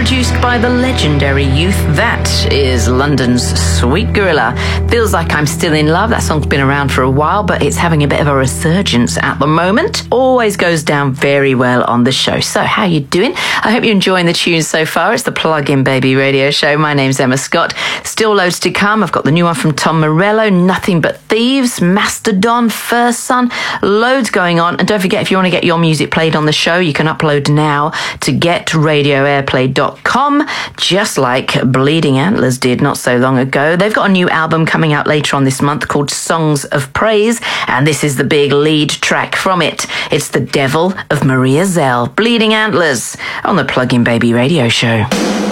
produced by the legendary Youth. That is London's Sweet Gorilla. Feels Like I'm Still in Love. That song's been around for a while, but it's having a bit of a resurgence at the moment. Always goes down very well on the show. So how you doing? I hope you're enjoying the tunes so far. It's the Plug-in Baby radio show. My name's Emma Scott. Still loads to come. I've got the new one from Tom Morello, Nothing But Thieves, Mastodon, First Son, loads going on. And don't forget, if you want to get your music played on the show, you can upload now to getradioairplay.com, just like Bleeding Antlers did not so long ago. They've got a new album coming out later on this month called Songs of Praise, and this is the big lead track from it. It's The Devil of Maria Zell, Bleeding Antlers, on the Plug-in Baby radio show.